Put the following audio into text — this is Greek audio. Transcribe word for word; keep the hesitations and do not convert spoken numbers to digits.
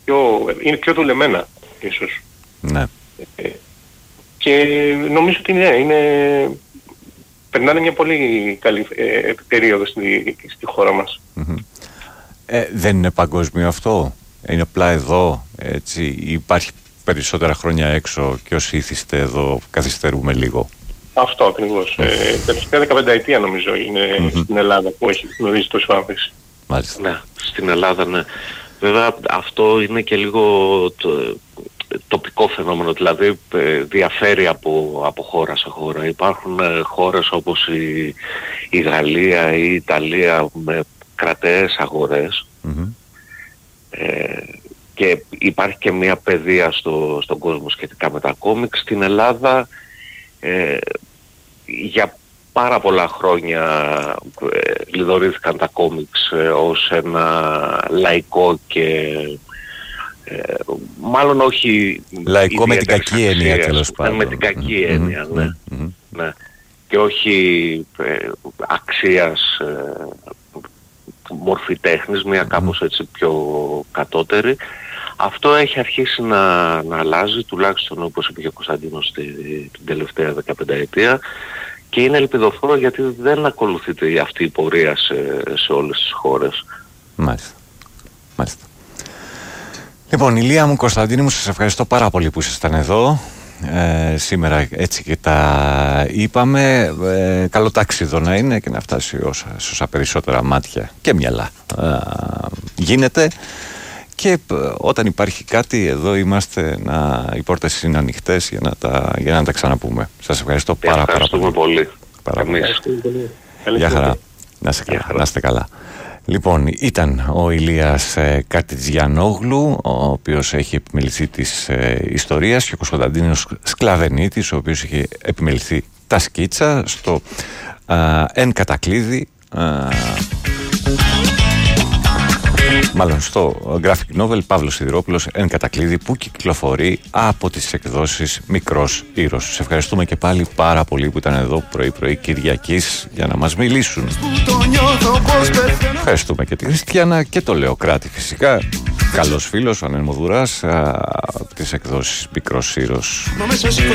πιο, είναι πιο δουλεμένα ίσως. Ναι. Ε, και νομίζω ότι ναι, είναι, περνάνε μια πολύ καλή ε, περίοδο στη, στη χώρα μας. Mm-hmm. Ε, δεν είναι παγκόσμιο αυτό? Είναι απλά εδώ, έτσι, υπάρχει περισσότερα χρόνια έξω και όσοι ήθιστε εδώ καθυστερούμε λίγο? Αυτό ακριβώς. Mm-hmm. Ε, τελευταία δεκαπενταετία νομίζω είναι mm-hmm. στην Ελλάδα που έχει γνωρίσει τόσο άνθηση. Μάλιστα. Ναι, στην Ελλάδα ναι. Βέβαια αυτό είναι και λίγο το, τοπικό φαινόμενο, δηλαδή ε, διαφέρει από, από χώρα σε χώρα. Υπάρχουν ε, χώρες όπως η, η Γαλλία ή η Ιταλία με κρατεές αγορές mm-hmm. ε, και υπάρχει και μια παιδεία στο, στον κόσμο σχετικά με τα κόμιξ. Στην Ελλάδα ε, για πάρα πολλά χρόνια ε, λιδωρήθηκαν τα κόμιξ ε, ως ένα λαϊκό και ε, μάλλον όχι λαϊκό με την κακή έννοια, τέλος πάντων. Με την κακή mm-hmm. έννοια, ναι. Mm-hmm. ναι. Και όχι ε, αξίας ε, μορφή τέχνης, μια mm-hmm. κάπως έτσι πιο κατώτερη. Αυτό έχει αρχίσει να, να αλλάζει, τουλάχιστον όπως είπε και ο Κωνσταντίνος την τελευταία δεκαπενταετία, και είναι ελπιδοφόρο γιατί δεν ακολουθείται αυτή η πορεία σε, σε όλες τις χώρες. Μάλιστα. Μάλιστα. Λοιπόν, Ηλία μου, Κωνσταντίνη μου, σας ευχαριστώ πάρα πολύ που ήσασταν εδώ. Ε, σήμερα έτσι και τα είπαμε. Ε, καλό ταξίδο να είναι και να φτάσει όσα, όσα περισσότερα μάτια και μυαλά ε, γίνεται. Και όταν υπάρχει κάτι, εδώ είμαστε, να, οι πόρτες είναι ανοιχτές για να τα, για να τα ξαναπούμε. Σας ευχαριστώ πάρα, πάρα πολύ. πολύ. Πάρα πολύ. πολύ. Γεια χαρά. Να είστε καλά. Να είστε καλά. Λοιπόν, ήταν ο Ηλίας ε, Κατιτζιανόγλου, ο οποίος έχει επιμεληθεί της ε, ιστορίας, και ο Κωνσταντίνος Σκλαβενίτης, ο οποίος έχει επιμεληθεί τα σκίτσα στο ε, Εν Κατακλείδη, ε, μάλλον στο graphic novel Παύλος Σιδηρόπουλος Εν Κατακλείδη, που κυκλοφορεί από τις εκδόσεις Μικρός Ήρος. Σας ευχαριστούμε και πάλι πάρα πολύ που ήταν εδώ πρωί-πρωί Κυριακής για να μας μιλήσουν. Ευχαριστούμε και τη Χριστιανά και το Λεοκράτη φυσικά, καλός φίλος, ο Ανεμοδουράς, από τις εκδόσεις Μικρός Ήρος.